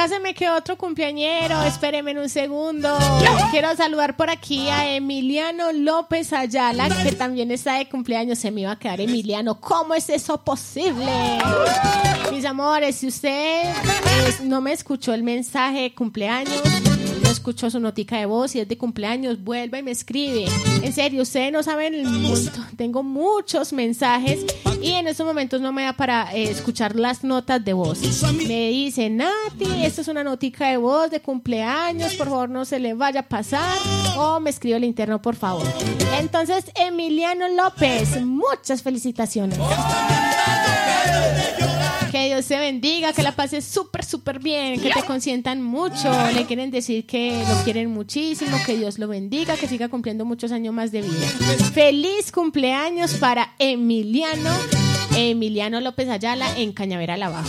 acá se me quedó otro cumpleañero. Espéreme en un segundo. Quiero saludar por aquí a Emiliano López Ayala, que también está de cumpleaños. Se me iba a quedar Emiliano. ¿Cómo es eso posible? Mis amores, si usted no me escuchó el mensaje de cumpleaños, no escuchó su notica de voz, si es de cumpleaños, vuelva y me escribe. En serio, ustedes no saben el montón. Tengo muchos mensajes y en estos momentos no me da para escuchar las notas de voz. Me dice, Nati, esta es una notica de voz de cumpleaños, por favor no se le vaya a pasar, o me escribe el interno, por favor. Entonces, Emiliano López, muchas felicitaciones. Que Dios te bendiga, que la pases súper, súper bien, que te consientan mucho, le quieren decir que lo quieren muchísimo, que Dios lo bendiga, que siga cumpliendo muchos años más de vida. Feliz cumpleaños para Emiliano López Ayala en Cañaveral Abajo.